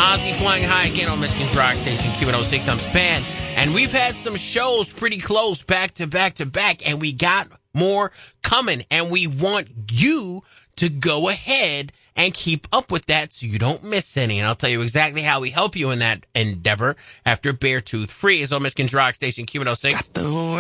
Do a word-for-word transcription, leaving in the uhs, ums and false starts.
Ozzy flying high again on Michigan's Rock Station, Q one oh six. I'm Span. And we've had some shows pretty close back to back to back, and we got more coming. And we want you to go ahead and keep up with that so you don't miss any. And I'll tell you exactly how we help you in that endeavor after Beartooth Free is on Michigan's Rock Station, Q one oh six.